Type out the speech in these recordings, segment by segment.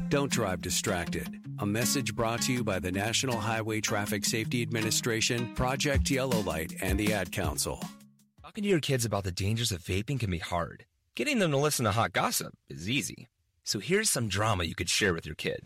Don't drive distracted. A message brought to you by the National Highway Traffic Safety Administration, Project Yellow Light, and the Ad Council. Talking to your kids about the dangers of vaping can be hard. Getting them to listen to hot gossip is easy. So here's some drama you could share with your kid.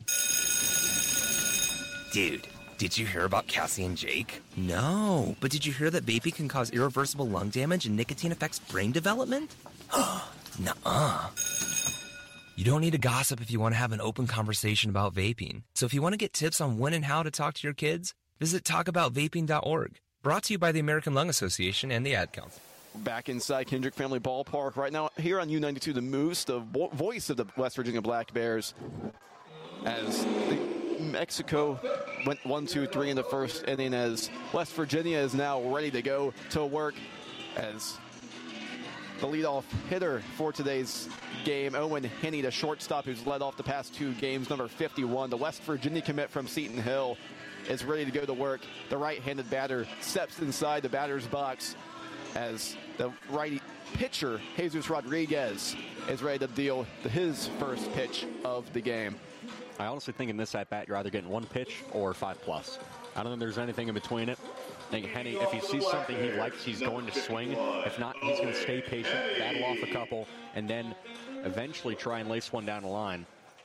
Dude, did you hear about Cassie and Jake? No, but did you hear that vaping can cause irreversible lung damage and nicotine affects brain development? Nuh-uh. You don't need to gossip if you want to have an open conversation about vaping. So if you want to get tips on when and how to talk to your kids, visit talkaboutvaping.org. Brought to you by the American Lung Association and the Ad Council. Back inside Kendrick Family Ballpark right now here on U92, the Moose, the voice of the West Virginia Black Bears, as Mexico went 1-2-3 in the first inning, as West Virginia is now ready to go to work as the leadoff hitter for today's game, Owen Henney, the shortstop who's led off the past two games, number 51. The West Virginia commit from Seton Hill is ready to go to work. The right-handed batter steps inside the batter's box as the righty pitcher, Jesus Rodriguez, is ready to deal his first pitch of the game. I honestly think in this at-bat you're either getting one pitch or 5+. I don't think there's anything in between it. I think Henney, if he sees something he likes, he's going to swing. If not, he's going to stay patient, battle off a couple, and then eventually try and lace one down the line.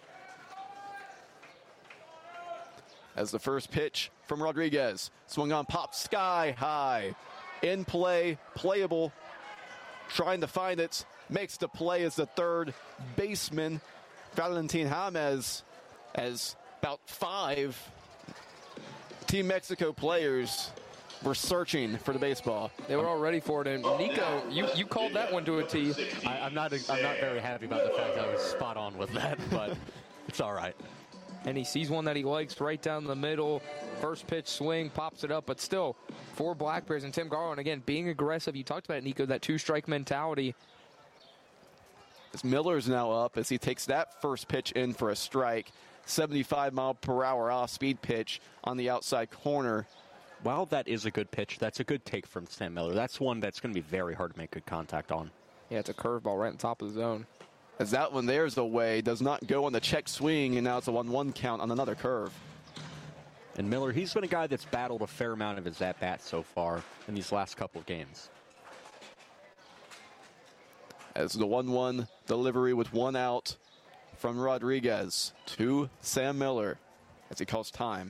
As the first pitch from Rodriguez, swung on, popped sky high. In play, playable, trying to find it, makes the play as the third baseman, Valentin James, as about 5 Team Mexico players were searching for the baseball. They were all ready for it, and Nico, you called that one to a T. I'm not very happy about the fact that I was spot on with that, but it's all right. And he sees one that he likes right down the middle. First pitch swing, pops it up, but still, 4 Black Bears and Tim Garland, again, being aggressive. You talked about it, Nico, that 2-strike mentality. As Miller's now up as he takes that first pitch in for a strike. 75-mile-per-hour off-speed pitch on the outside corner. While that is a good pitch, that's a good take from Sam Miller. That's one that's going to be very hard to make good contact on. Yeah, it's a curveball right on top of the zone. As that one there's away, does not go on the check swing, and now it's a 1-1 count on another curve. And Miller, he's been a guy that's battled a fair amount of his at-bats so far in these last couple of games. As the 1-1 delivery with 1 out from Rodriguez to Sam Miller as he calls time.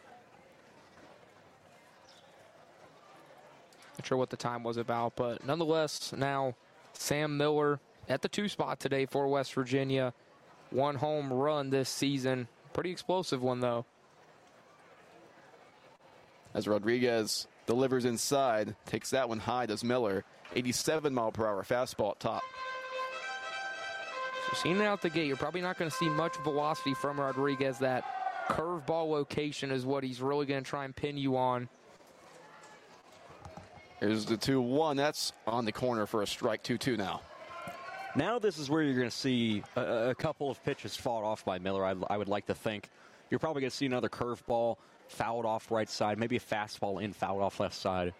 Not sure what the time was about, but nonetheless, now Sam Miller at the 2 spot today for West Virginia. 1 home run this season. Pretty explosive one, though. As Rodriguez delivers inside, takes that one high, does Miller. 87-mile-per-hour fastball at top. So seeing it out the gate, you're probably not going to see much velocity from Rodriguez. That curveball location is what he's really going to try and pin you on. Here's the 2-1. That's on the corner for a strike. 2-2 now. Now this is where you're going to see a couple of pitches fought off by Miller, I would like to think. You're probably going to see another curveball fouled off right side, maybe a fastball in, fouled off left side.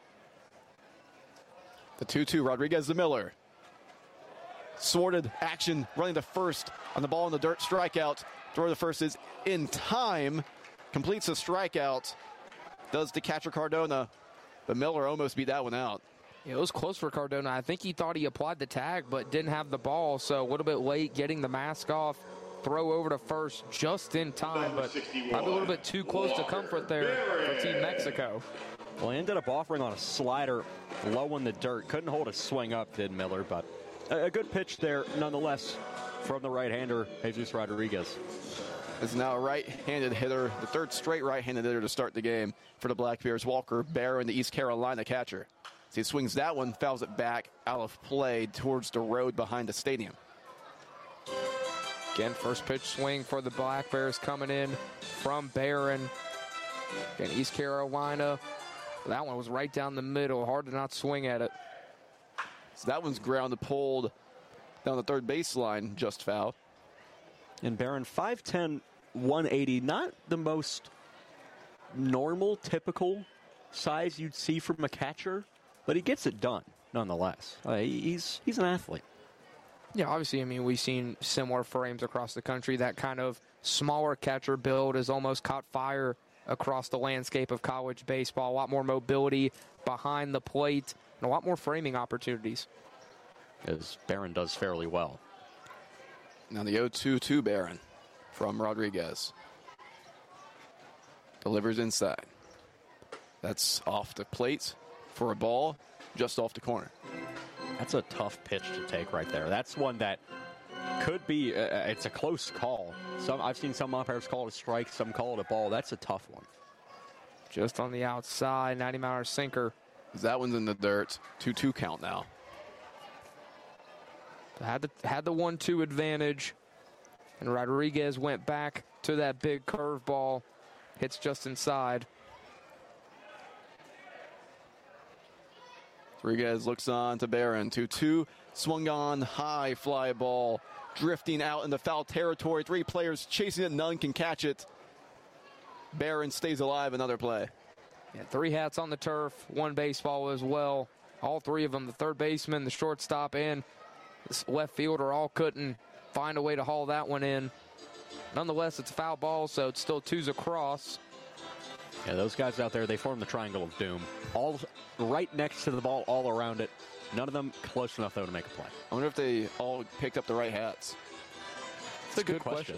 The 2-2, Rodriguez to Miller. Sorted action, running to first on the ball in the dirt, strikeout. Throw to first is in time. Completes a strikeout. Does the catcher Cardona. But Miller almost beat that one out. Yeah, it was close for Cardona. I think he thought he applied the tag, but didn't have the ball, so a little bit late getting the mask off. Throw over to first just in time, but probably a little bit too close to comfort there for Team Mexico. Well, he ended up offering on a slider low in the dirt. Couldn't hold a swing up, did Miller, but a good pitch there nonetheless from the right-hander, Jesus Rodriguez. Is now a right-handed hitter, the third straight right-handed hitter to start the game for the Black Bears. Walker Barron, the East Carolina catcher. As he swings that one, fouls it back out of play towards the road behind the stadium. Again, first pitch swing for the Black Bears coming in from Barron. Again, East Carolina. That one was right down the middle. Hard to not swing at it. So that one's grounded, pulled down the third baseline, just foul. And Barron, 5'10", 180, not the most normal, typical size you'd see from a catcher, but he gets it done, nonetheless. He's an athlete. Yeah, obviously, I mean, we've seen similar frames across the country. That kind of smaller catcher build has almost caught fire across the landscape of college baseball. A lot more mobility behind the plate and a lot more framing opportunities. As Barron does fairly well. Now the 0-2 Barron from Rodriguez. Delivers inside. That's off the plate for a ball just off the corner. That's a tough pitch to take right there. That's one that could be, it's a close call. I've seen some umpires call it a strike, some call it a ball. That's a tough one. Just on the outside, 90-mile-an-hour sinker. That one's in the dirt. 2-2 count now. Had the 1-2 advantage, and Rodriguez went back to that big curveball. Hits just inside. Rodriguez looks on to Barron. 2-2. Swung on high fly ball. Drifting out into foul territory. 3 players chasing it. None can catch it. Barron stays alive. Another play. Yeah, 3 hats on the turf. 1 baseball as well. All 3 of them, the third baseman, the shortstop, and the left fielder, all couldn't find a way to haul that one in. Nonetheless, it's a foul ball, so it's still 2s across. Yeah, those guys out there, they form the triangle of doom. All right next to the ball, all around it. None of them close enough, though, to make a play. I wonder if they all picked up the right hats. That's a good question.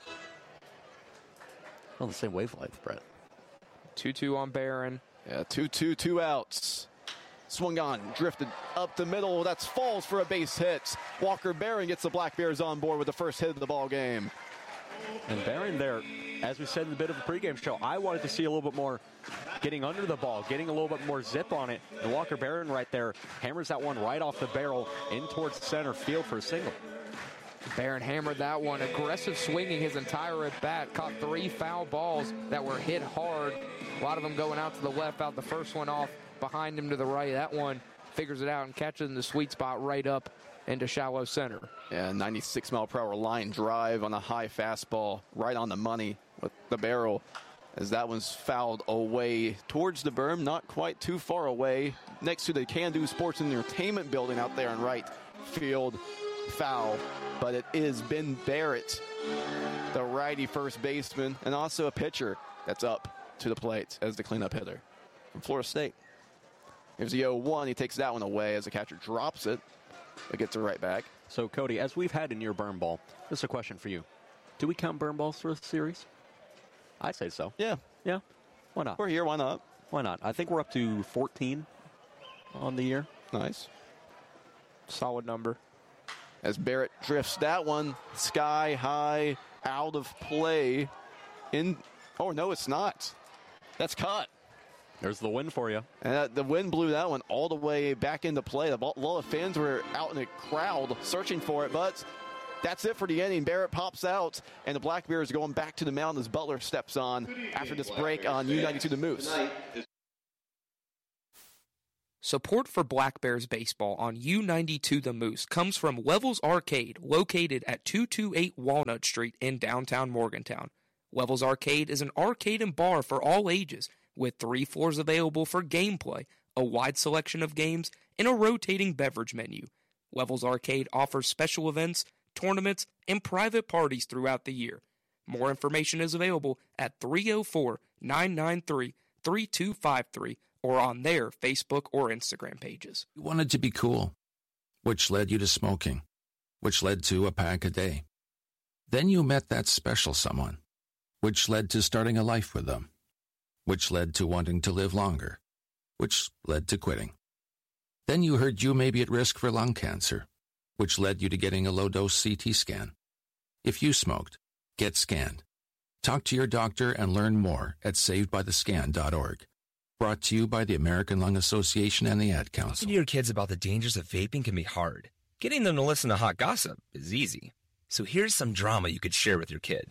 On the same wavelength, Brett. 2-2 on Barron. Yeah, 2-2, 2 outs. Swung on, drifted up the middle. That's falls for a base hit. Walker Barron gets the Black Bears on board with the first hit of the ball game. And Barron there, as we said in the bit of the pregame show, I wanted to see a little bit more getting under the ball, getting a little bit more zip on it. And Walker Barron right there hammers that one right off the barrel in towards center field for a single. Barron hammered that one. Aggressive swinging his entire at-bat. Caught 3 foul balls that were hit hard. A lot of them going out to the left, out the first one off behind him to the right. That one figures it out and catches in the sweet spot right up into shallow center. Yeah, 96-mile-per-hour line drive on a high fastball, right on the money with the barrel, as that one's fouled away towards the berm, not quite too far away, next to the Can-Do Sports and Entertainment building out there in right field. Foul, but it is Ben Barrett, the righty first baseman, and also a pitcher that's up to the plate as the cleanup hitter from Florida State. Here's the 0-1. He takes that one away as the catcher drops it. It gets it right back. So, Cody, as we've had in your burn ball, this is a question for you. Do we count burn balls for the series? I'd say so. Yeah. Yeah? Why not? We're here. Why not? Why not? I think we're up to 14 on the year. Nice. Solid number. As Barrett drifts that one sky high, out of play. Oh, no, it's not. That's caught. There's the win for you. And the wind blew that one all the way back into play. A lot of fans were out in the crowd searching for it, but that's it for the inning. Barrett pops out, and the Black Bears are going back to the mound as Butler steps on after this break on U92 The Moose. Support for Black Bears baseball on U92 The Moose comes from Levels Arcade, located at 228 Walnut Street in downtown Morgantown. Levels Arcade is an arcade and bar for all ages, with 3 floors available for gameplay, a wide selection of games, and a rotating beverage menu. Levels Arcade offers special events, tournaments, and private parties throughout the year. More information is available at 304-993-3253 or on their Facebook or Instagram pages. You wanted to be cool, which led you to smoking, which led to a pack a day. Then you met that special someone, which led to starting a life with them, which led to wanting to live longer, which led to quitting. Then you heard you may be at risk for lung cancer, which led you to getting a low-dose CT scan. If you smoked, get scanned. Talk to your doctor and learn more at savedbythescan.org. Brought to you by the American Lung Association and the Ad Council. Talking to your kids about the dangers of vaping can be hard. Getting them to listen to hot gossip is easy. So here's some drama you could share with your kid.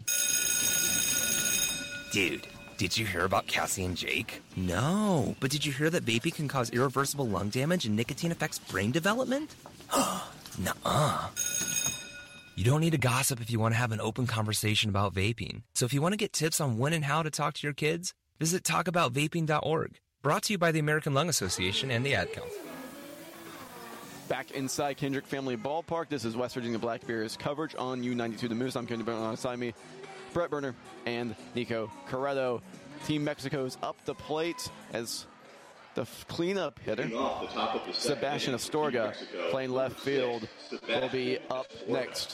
Dude, did you hear about Cassie and Jake? No, but did you hear that vaping can cause irreversible lung damage and nicotine affects brain development? Nuh-uh. You don't need to gossip if you want to have an open conversation about vaping. So if you want to get tips on when and how to talk to your kids, visit talkaboutvaping.org. Brought to you by the American Lung Association and the Ad Council. Back inside Kendrick Family Ballpark. This is West Virginia Black Bears coverage on U92 The Moose. I'm Kendrick Brenner alongside me, Brett Berner and Nico Corretto. Team Mexico's up the plate as the cleanup hitter, Sebastian Astorga, playing left field, will be up next.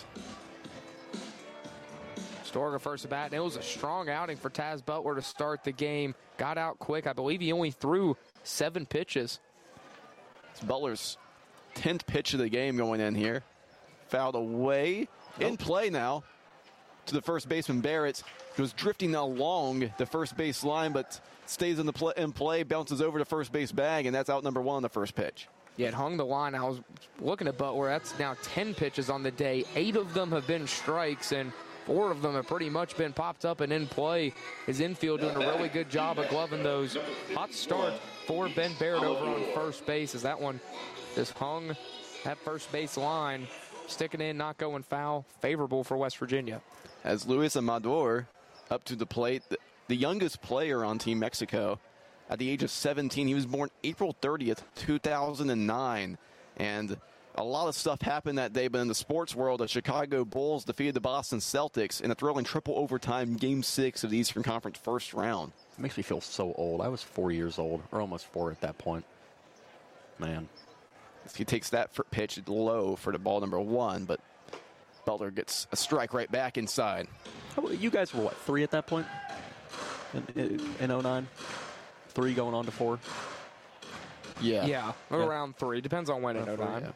Astorga first at bat, and it was a strong outing for Taz Butler to start the game. Got out quick. I believe he only threw 7 pitches. It's Butler's 10th pitch of the game going in here. Fouled away. In play now to the first baseman Barrett. He was drifting along the first base line, but stays in play, bounces over to first base bag, and that's out number 1 on the first pitch. Yeah, it hung the line. I was looking at Butler. That's now 10 pitches on the day. 8 of them have been strikes, and 4 of them have pretty much been popped up and in play. His infield doing a really good job of gloving those. Hot start for Ben Barrett over on first base as that one just hung that first base line. Sticking in, not going foul. Favorable for West Virginia. As Luis Amador up to the plate, the youngest player on Team Mexico at the age of 17. He was born April 30th, 2009. And a lot of stuff happened that day, but in the sports world, the Chicago Bulls defeated the Boston Celtics in a thrilling triple overtime Game 6 of the Eastern Conference first round. It makes me feel so old. I was 4 years old, or almost 4 at that point. Man. He takes that pitch low for the ball number 1, but Butler gets a strike right back inside. You guys were, 3 at that point in 09? 3 going on to 4? Yeah, around 3. Depends on when in 09. Yeah.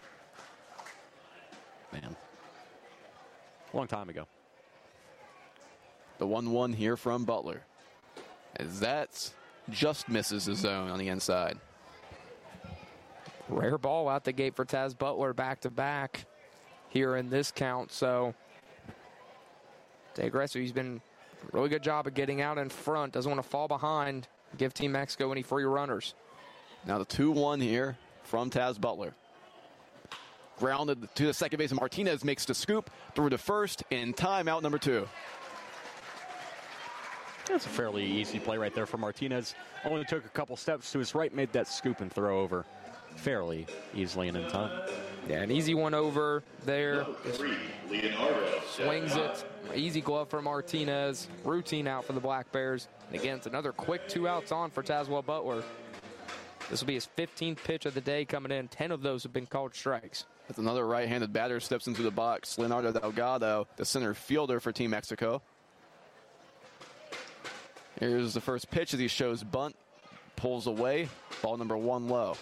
Man. Long time ago. The 1-1 here from Butler. As that just misses the zone on the inside. Rare ball out the gate for Taz Butler back-to-back here in this count. So, stay aggressive. He's been a really good job of getting out in front. Doesn't want to fall behind. Give Team Mexico any free runners. Now the 2-1 here from Taz Butler. Grounded to the second base, and Martinez makes the scoop through to first in timeout number 2. That's a fairly easy play right there for Martinez. Only took a couple steps to his right, made that scoop and throw over fairly easily and in time. Yeah, an easy one over there. Swings it. Easy glove for Martinez. Routine out for the Black Bears. And again, it's another quick 2 outs on for Tazwell Butler. This will be his 15th pitch of the day coming in. 10 of those have been called strikes. That's another right-handed batter steps into the box. Leonardo Delgado, the center fielder for Team Mexico. Here's the first pitch as he shows bunt. Pulls away. Ball number 1 low.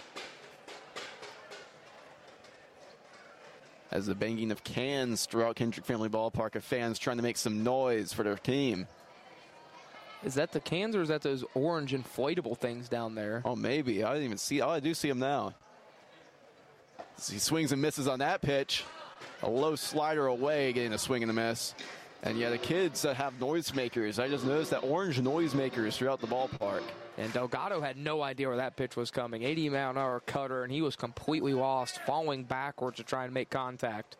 As the banging of cans throughout Kendrick Family Ballpark of fans trying to make some noise for their team. Is that the cans or is that those orange inflatable things down there? Oh, maybe. I didn't even see. Oh, I do see them now. He swings and misses on that pitch. A low slider away, getting a swing and a miss. And yeah, the kids that have noisemakers. I just noticed that orange noisemakers throughout the ballpark. And Delgado had no idea where that pitch was coming. 80-mile-an-hour cutter, and he was completely lost, falling backwards to try and make contact.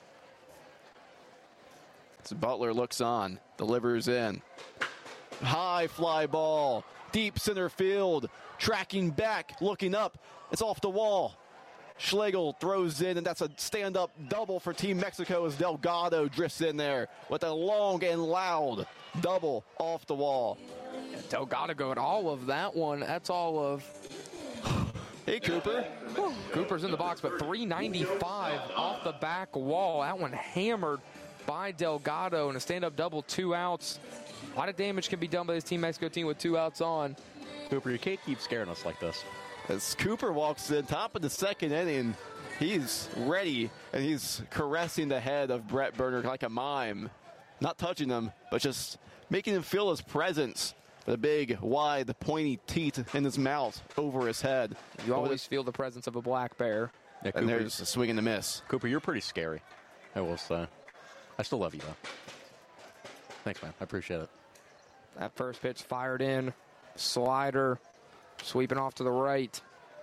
So Butler looks on, delivers in. High fly ball, deep center field, tracking back, looking up. It's off the wall. Schlegel throws in, and that's a stand-up double for Team Mexico as Delgado drifts in there with a long and loud double off the wall. Delgado got all of that one. That's all of... Hey, Cooper. Cooper's in the box, but 395 off the back wall. That one hammered by Delgado, and a stand-up double, 2 outs. A lot of damage can be done by this Team Mexico team with 2 outs on. Cooper, you can't keep scaring us like this. As Cooper walks in, top of the second inning, he's ready, and he's caressing the head of Brett Berner like a mime. Not touching him, but just making him feel his presence. With a big, wide, pointy teeth in his mouth over his head. You always feel the presence of a black bear. Yeah, and there's a swing and a miss. Cooper, you're pretty scary, I will say. I still love you, though. Thanks, man. I appreciate it. That first pitch fired in. Slider. Sweeping off to the right.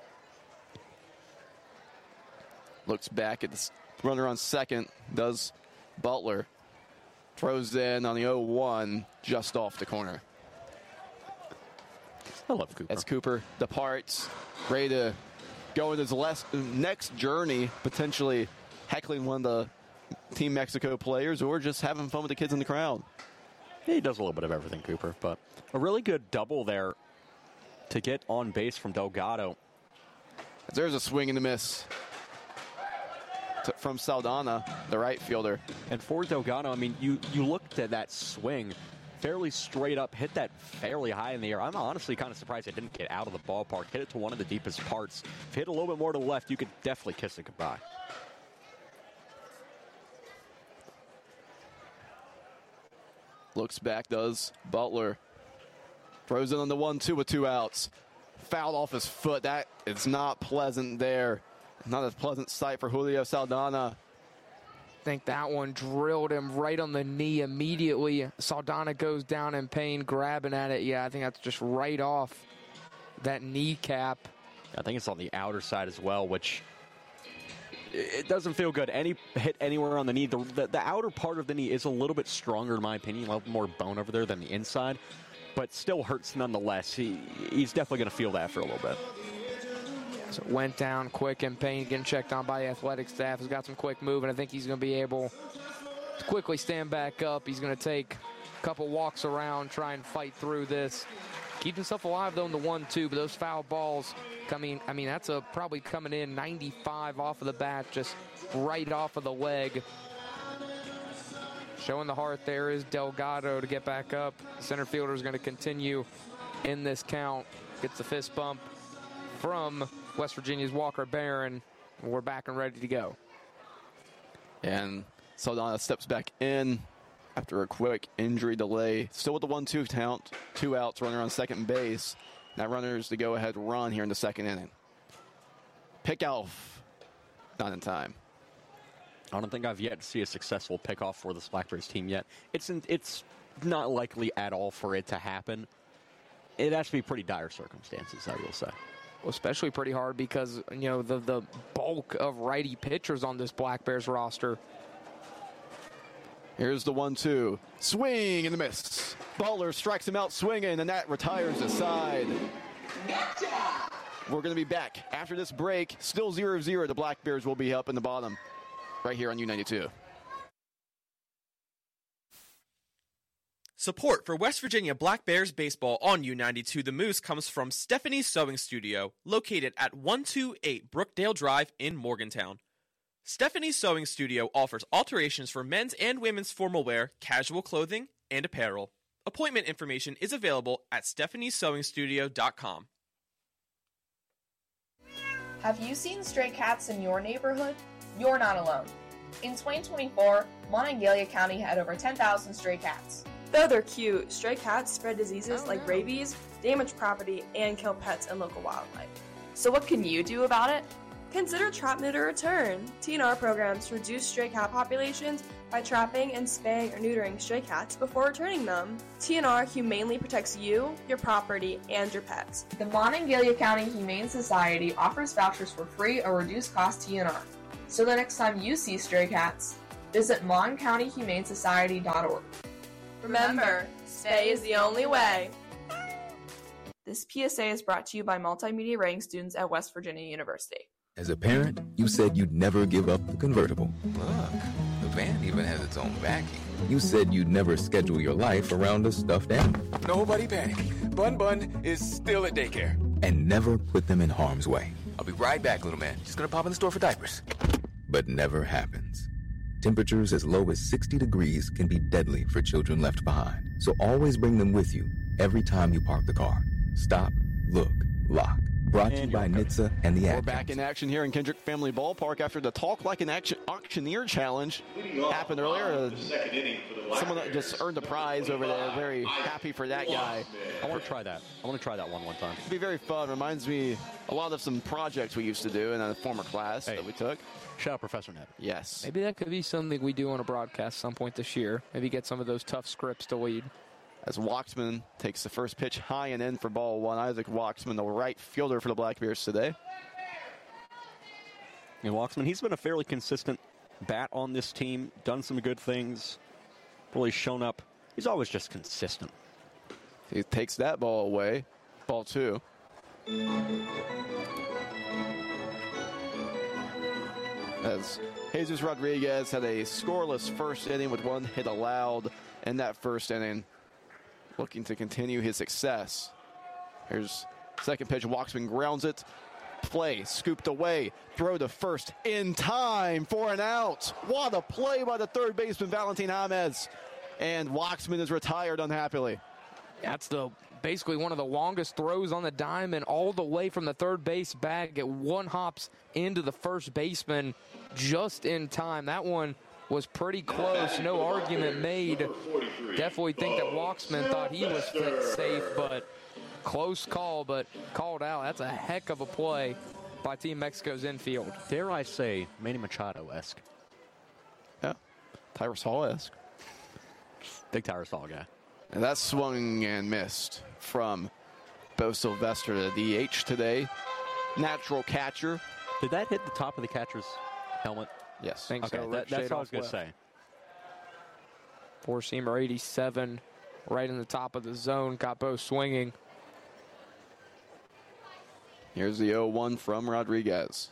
Looks back at the runner on second. Does Butler. Throws in on the 0-1 just off the corner. I love Cooper. As Cooper departs, ready to going his next journey, potentially heckling one of the Team Mexico players or just having fun with the kids in the crowd. He does a little bit of everything, Cooper, but a really good double there to get on base from Delgado. There's a swing and a miss from Saldana, the right fielder. And for Delgado, I mean, you looked at that swing, fairly straight up, hit that fairly high in the air. I'm honestly kind of surprised it didn't get out of the ballpark, hit it to one of the deepest parts. If it hit a little bit more to the left, you could definitely kiss it goodbye. Looks back, does Butler. Throws it on the 1-2 with 2 outs. Fouled off his foot. That is not pleasant there. Not a pleasant sight for Julio Saldana. I think that one drilled him right on the knee immediately. Saldana goes down in pain, grabbing at it. Yeah, I think that's just right off that kneecap. I think it's on the outer side as well, which it doesn't feel good. Any hit anywhere on the knee, the outer part of the knee is a little bit stronger in my opinion, a little more bone over there than the inside, but still hurts nonetheless. He's definitely going to feel that for a little bit. So it went down quick in pain, getting checked on by the athletic staff. He's got some quick move, and I think he's going to be able to quickly stand back up. He's going to take a couple walks around, try and fight through this. Keep himself alive, though, in the 1-2, but those foul balls coming, I mean, that's probably coming in 95 off of the bat, just right off of the leg. Showing the heart there is Delgado to get back up. The center fielder is going to continue in this count. Gets the fist bump from West Virginia's Walker Barron. We're back and ready to go. And Saldana steps back in after a quick injury delay. Still with the 1-2 count. 2 outs, runner on second base. Now runners to go ahead run here in the second inning. Pickoff, not in time. I don't think I've yet to see a successful pickoff for this Blackbirds team yet. It's not likely at all for it to happen. It has to be pretty dire circumstances, I will say. Well, especially pretty hard because, you know, the bulk of righty pitchers on this Black Bears roster. Here's the 1-2. Swing and a miss. Butler strikes him out swinging, and that retires the side. We're going to be back after this break. Still 0-0. The Black Bears will be up in the bottom right here on U92. Support for West Virginia Black Bears baseball on U92 The Moose comes from Stephanie's Sewing Studio, located at 128 Brookdale Drive in Morgantown. Stephanie's Sewing Studio offers alterations for men's and women's formal wear, casual clothing, and apparel. Appointment information is available at stephaniesewingstudio.com. Have you seen stray cats in your neighborhood? You're not alone. In 2024, Monongalia County had over 10,000 stray cats. Though they're cute, stray cats spread diseases like rabies, damage property, and kill pets and local wildlife. So what can you do about it? Consider Trap, Neuter, Return, TNR programs to reduce stray cat populations by trapping and spaying or neutering stray cats before returning them. TNR humanely protects you, your property, and your pets. The Monongalia County Humane Society offers vouchers for free or reduced cost TNR. So the next time you see stray cats, visit moncountyhumanesociety.org. Remember, spay is the only way. This PSA is brought to you by multimedia writing students at West Virginia University. As a parent, you said you'd never give up the convertible. Look, the van even has its own backing. You said you'd never schedule your life around a stuffed animal. Nobody panic. Bun Bun is still at daycare. And never put them in harm's way. I'll be right back, little man. Just gonna pop in the store for diapers. But never happens. Temperatures as low as 60 degrees can be deadly for children left behind. So always bring them with you every time you park the car. Stop, look, lock. Brought to you by NHTSA and the Ad We're back in action here in Kendrick Family Ballpark after the Talk Like an Auctioneer Challenge happened earlier. Someone that just earned a prize over there. Very happy for that guy. I want to try that. I want to try that one time. It'd be very fun. Reminds me a lot of some projects we used to do in a former class that we took. Shout out Professor Ned. Yes. Maybe that could be something we do on a broadcast some point this year. Maybe get some of those tough scripts to lead. As Waxman takes the first pitch high and in for ball one. Isaac Waxman, the right fielder for the Black Bears today. And Waxman, he's been a fairly consistent bat on this team, done some good things, really shown up. He's always just consistent. He takes that ball away. Ball two. as Jesus Rodriguez had a scoreless first inning with 1 hit allowed in that first inning, looking to continue his success. Here's second pitch. Walksman grounds it. Play scooped away. Throw to first in time for an out. What a play by the third baseman, Valentin Ames. And Walksman is retired unhappily. That's basically one of the longest throws on the diamond, all the way from the third base bag. It one hops into the first baseman just in time. That one was pretty close. No argument made. Definitely think that Walksman thought he was safe, but close call, but called out. That's a heck of a play by Team Mexico's infield. Dare I say, Manny Machado-esque. Yeah, Tyrus Hall-esque. Big Tyrus Hall guy. And that swung and missed from Bo Sylvester, the DH today. Natural catcher. Did that hit the top of the catcher's helmet? Yes. I think okay, so. That's what I was going to say. Four-seamer 87, right in the top of the zone. Got Bo swinging. Here's the 0-1 from Rodriguez.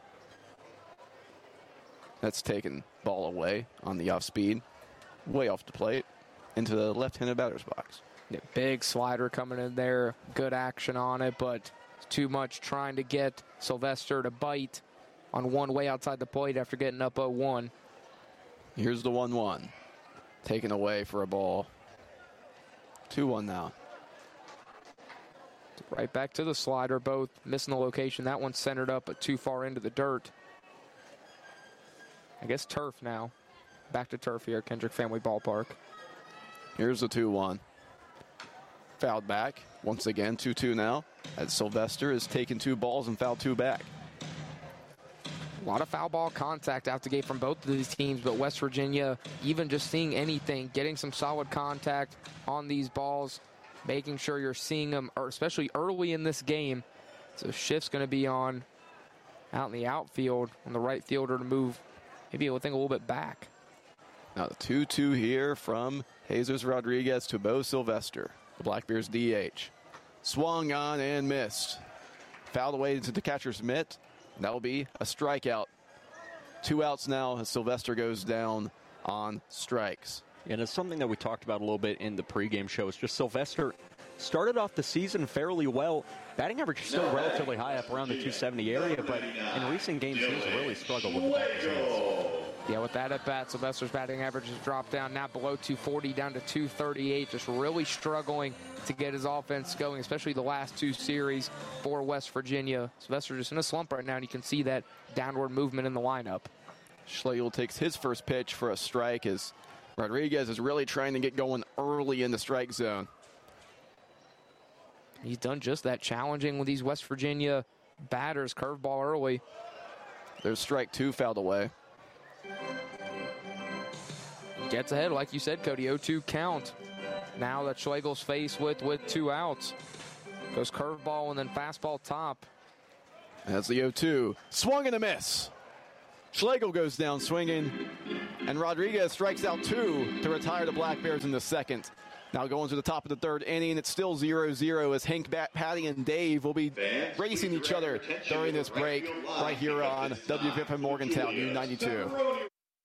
That's taken ball away on the off speed. Way off the plate. Into the left-handed batter's box. Yeah, big slider coming in there. Good action on it, but too much trying to get Sylvester to bite on one way outside the plate after getting up 0-1. Here's the 1-1. Taken away for a ball. 2-1 now. Right back to the slider, both missing the location. That one's centered up, but too far into the dirt. I guess turf now. Back to turf here at Kendrick Family Ballpark. Here's the 2-1. Fouled back. Once again, 2-2 now. As Sylvester has taken 2 balls and fouled 2 back. A lot of foul ball contact out the gate from both of these teams, but West Virginia, even just seeing anything, getting some solid contact on these balls, making sure you're seeing them, or especially early in this game. So shift's going to be on out in the outfield on the right fielder to move maybe a little bit back. Now the 2-2 here from Jesus Rodriguez to Bo Sylvester, the Black Bears DH. Swung on and missed. Fouled away into the catcher's mitt. That will be a strikeout. 2 outs now as Sylvester goes down on strikes. And it's something that we talked about a little bit in the pregame show. It's just Sylvester started off the season fairly well. Batting average is still relatively high, up around the 270 area, but in recent games he's really struggled with the back of his hands. Yeah, with that at bat, Sylvester's batting average has dropped down now below 240, down to 238. Just really struggling to get his offense going, especially the last 2 series for West Virginia. Sylvester just in a slump right now, and you can see that downward movement in the lineup. Schlegel takes his first pitch for a strike as Rodriguez is really trying to get going early in the strike zone. He's done just that, challenging with these West Virginia batters. Curveball early. There's strike 2 fouled away. Gets ahead, like you said, Cody. 0-2 count. Now that Schlegel's faced with 2 outs. Goes curveball and then fastball top. That's the 0-2. Swung and a miss. Schlegel goes down swinging, and Rodriguez strikes out 2 to retire the Black Bears in the second. Now going to the top of the third inning, it's still 0-0 as Hank, Patty, and Dave will be racing each other during this break right here on WVFM Morgantown, U92.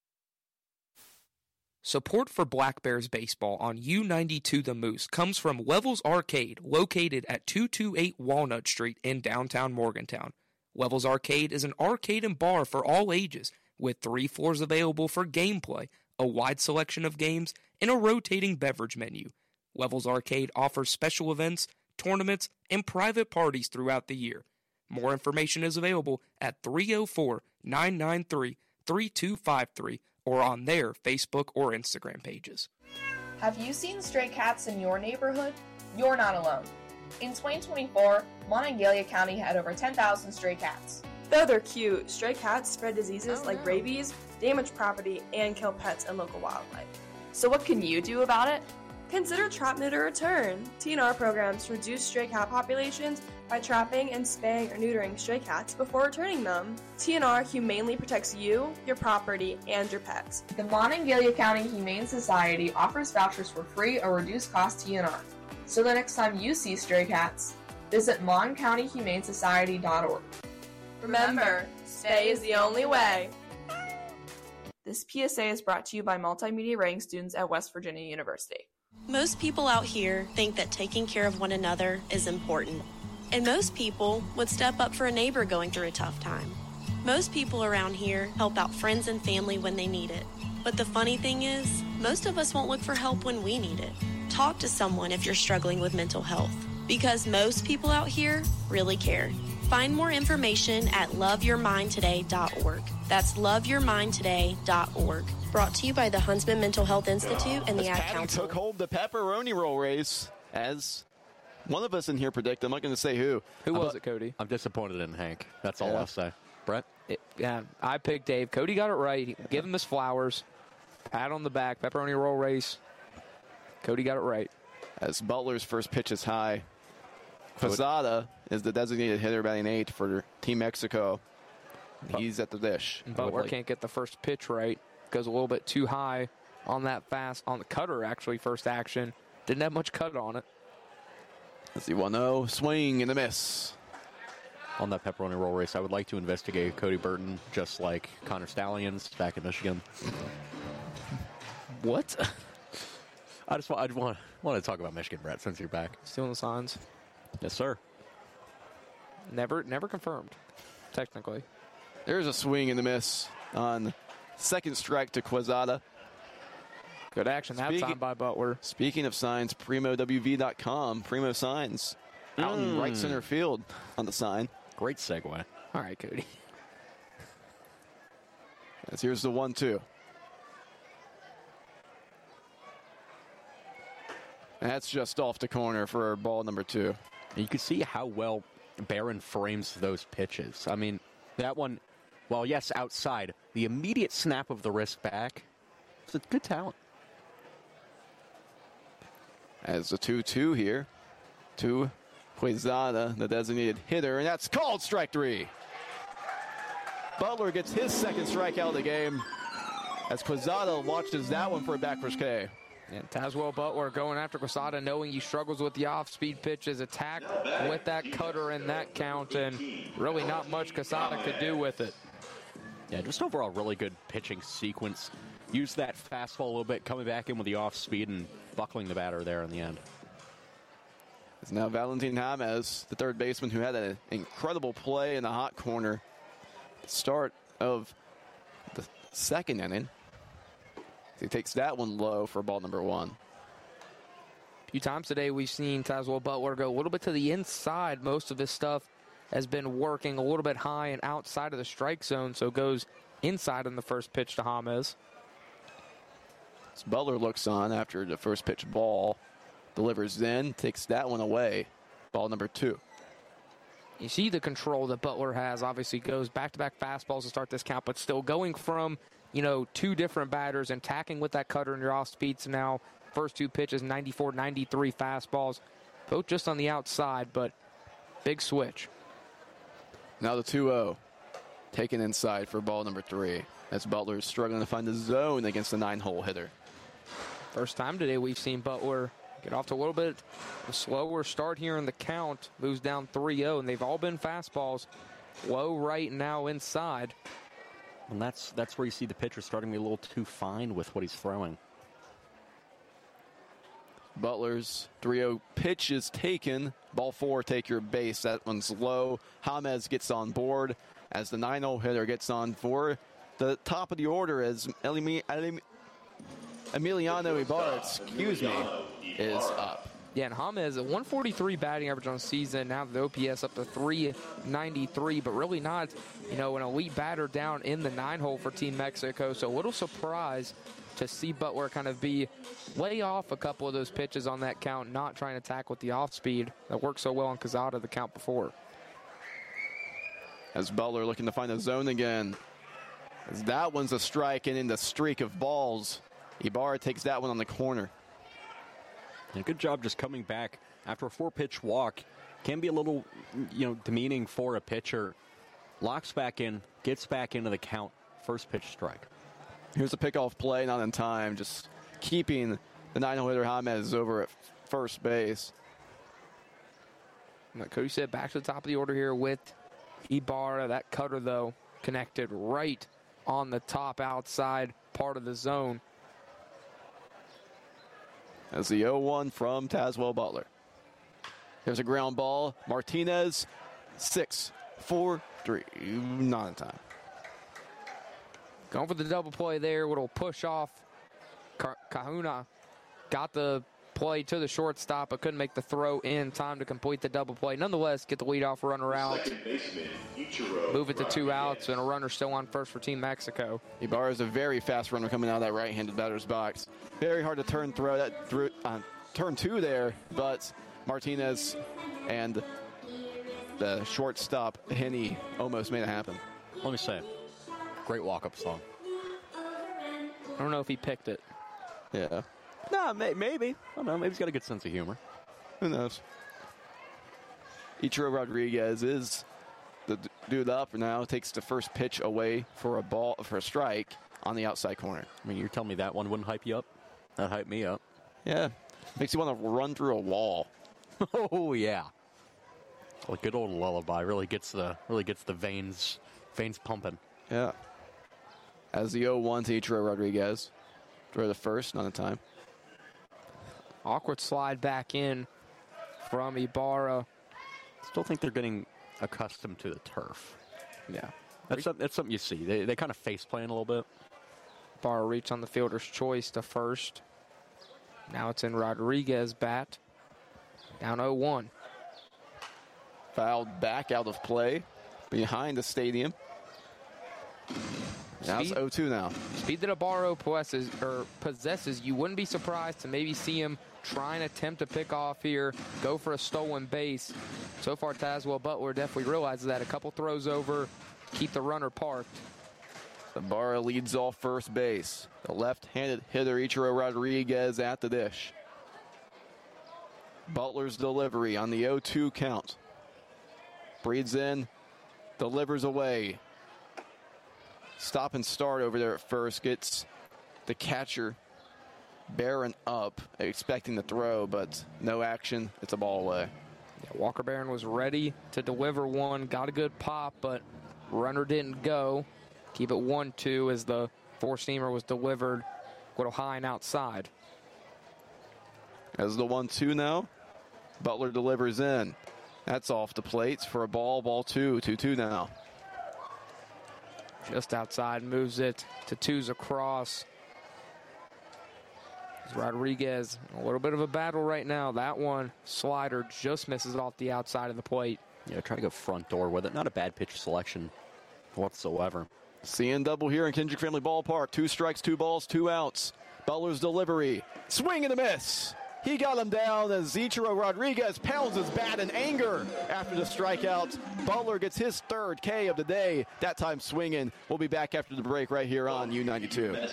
Support for Black Bears baseball on U92 The Moose comes from Levels Arcade, located at 228 Walnut Street in downtown Morgantown. Levels Arcade is an arcade and bar for all ages, with 3 floors available for gameplay, a wide selection of games, and a rotating beverage menu. Levels Arcade offers special events, tournaments, and private parties throughout the year. More information is available at 304-993-3253 or on their Facebook or Instagram pages. Have you seen stray cats in your neighborhood? You're not alone. In 2024, Monongalia County had over 10,000 stray cats. Though they're cute, stray cats spread diseases like rabies, damage property, and kill pets and local wildlife. So what can you do about it? Consider Trap, Neuter, Return. TNR programs reduce stray cat populations by trapping and spaying or neutering stray cats before returning them. TNR humanely protects you, your property, and your pets. The Monongalia County Humane Society offers vouchers for free or reduced cost TNR. So the next time you see stray cats, visit moncountyhumanesociety.org. Remember, spay is the only way. This PSA is brought to you by multimedia writing students at West Virginia University. Most people out here think that taking care of one another is important. And most people would step up for a neighbor going through a tough time. Most people around here help out friends and family when they need it. But the funny thing is, most of us won't look for help when we need it. Talk to someone if you're struggling with mental health, because most people out here really care. Find more information at loveyourmindtoday.org. That's loveyourmindtoday.org. Brought to you by the Huntsman Mental Health Institute and the Ad Council. Took hold the pepperoni roll race, as one of us in here predicted. I'm not going to say who. Who was it, Cody? I'm disappointed in Hank. That's all I'll say. Brett? Yeah, I picked Dave. Cody got it right. Give him his flowers. Pat on the back. Pepperoni roll race. Cody got it right. As Butler's first pitch is high. Quezada is the designated hitter, batting 8 for Team Mexico. He's at the dish. Butler can't get the first pitch right. Goes a little bit too high on that on the cutter, actually, first action. Didn't have much cut on it. Let's see, 1-0. Swing and a miss. On that pepperoni roll race, I would like to investigate Cody Burton, just like Connor Stallions back in Michigan. What? I want to talk about Michigan, Brett, since you're back. Stealing the signs. Yes, sir. Never confirmed, technically. There's a swing and a miss on second strike to Quezada. Good action that time by Butler. Speaking of signs, PrimoWV.com, Primo Signs, out in right center field on the sign. Great segue. All right, Cody. As here's the 1-2. That's just off the corner for ball number 2. You can see how well Barron frames those pitches. I mean, that one, well, yes, outside, the immediate snap of the wrist back, it's a good talent. As the 2-2 here to Quezada, the designated hitter, and that's called strike 3. Butler gets his second strikeout of the game as Quezada watches that one for a backwards K. And Tazewell Butler going after Quezada, knowing he struggles with the off-speed pitches, attack with that cutter in that count, and really not much Quezada could do with it. Yeah, just overall really good pitching sequence. Use that fastball a little bit, coming back in with the off-speed and buckling the batter there in the end. It's now Valentin James, the third baseman, who had an incredible play in the hot corner at the start of the second inning. He takes that one low for ball number 1. A few times today we've seen Tazewell Butler go a little bit to the inside. Most of his stuff has been working a little bit high and outside of the strike zone, so goes inside in the first pitch to James. As Butler looks on after the first pitch ball, delivers in, takes that one away. Ball number 2. You see the control that Butler has. Obviously goes back-to-back fastballs to start this count, but still going from, two different batters and tacking with that cutter and your off speed. So now first 2 pitches, 94, 93 fastballs, both just on the outside, but big switch. Now the 2-0, taken inside for ball number 3, as Butler is struggling to find the zone against the 9-hole hitter. First time today we've seen Butler get off to a little bit of a slower start here in the count. Moves down 3-0, and they've all been fastballs. Low right now inside. And that's where you see the pitcher starting to be a little too fine with what he's throwing. Butler's 3-0 pitch is taken. Ball 4, take your base. That one's low. James gets on board as the 9-0 hitter gets on for the top of the order as Emiliano Ibarra, is up. Yeah, and James, a 143 batting average on the season. Now the OPS up to 393, but really not, an elite batter down in the 9-hole for Team Mexico. So a little surprise to see Butler kind of lay off a couple of those pitches on that count, not trying to attack with the off-speed that worked so well on Quezada the count before. As Butler looking to find a zone again. As that one's a strike and in the streak of balls. Ibarra takes that one on the corner. And good job just coming back after a 4-pitch walk. Can be a little, demeaning for a pitcher. Locks back in, gets back into the count. First pitch strike. Here's a pickoff play, not in time. Just keeping the 9-hole hitter James over at first base. Like Cody said, back to the top of the order here with Ibarra. That cutter, though, connected right on the top outside part of the zone. As the 0-1 from Tazewell Butler. There's a ground ball. Martinez, 6, 4, 3. Not in time. Going for the double play there. Little push off. Kahuna got the play to the shortstop, but couldn't make the throw in time to complete the double play. Nonetheless, get the leadoff runner out. Move it to 2 outs, and a runner still on first for Team Mexico. Ibarra is a very fast runner coming out of that right-handed batter's box. Very hard to turn turn 2 there, but Martinez and the shortstop, Henney, almost made it happen. Let me say, great walk-up song. I don't know if he picked it. Yeah. No, maybe. I don't know. Maybe he's got a good sense of humor. Who knows? Ichiro Rodriguez is the dude up now. Takes the first pitch away for a strike on the outside corner. I mean, you're telling me that one wouldn't hype you up? That hyped me up. Yeah. Makes you want to run through a wall. Oh, yeah. A good old lullaby really gets the veins pumping. Yeah. As the 0-1 to Ichiro Rodriguez. Throw the first, not in time. Awkward slide back in from Ibarra. Still think they're getting accustomed to the turf. Yeah. That's something you see. They kind of face playing a little bit. Ibarra reach on the fielder's choice to first. Now it's in Rodriguez bat. Down 0-1. Fouled back out of play behind the stadium. Now it's 0-2 now. Speed that Ibarra possesses, you wouldn't be surprised to maybe see him try and attempt to pick off here, go for a stolen base. So far, Tazewell Butler definitely realizes that. A couple throws over, keep the runner parked. Ibarra leads off first base. The left-handed hitter, Ichiro Rodriguez, at the dish. Butler's delivery on the 0-2 count. Breathes in, delivers away. Stop and start over there at first. Gets the catcher Barron up, expecting the throw, but no action. It's a ball away. Yeah, Walker Barron was ready to deliver one. Got a good pop, but runner didn't go. Keep it 1-2 as the four-seamer was delivered a little high and outside. As the 1-2 now, Butler delivers in. That's off the plates for a ball 2. 2-2 now. Just outside, moves it to 2s across. Rodriguez, a little bit of a battle right now. That one, slider, just misses off the outside of the plate. Yeah, try to go front door with it. Not a bad pitch selection whatsoever. CN double here in Kendrick Family Ballpark. 2 strikes, 2 balls, 2 outs. Butler's delivery. Swing and a miss. He got him down as Ichiro Rodriguez pounds his bat in anger after the strikeout. Butler gets his 3rd K of the day, that time swinging. We'll be back after the break right here on U92.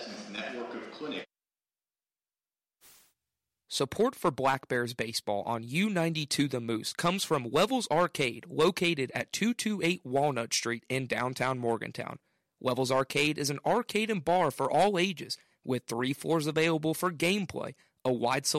Support for Black Bears baseball on U92 The Moose comes from Levels Arcade, located at 228 Walnut Street in downtown Morgantown. Levels Arcade is an arcade and bar for all ages, with 3 floors available for gameplay, a wide selection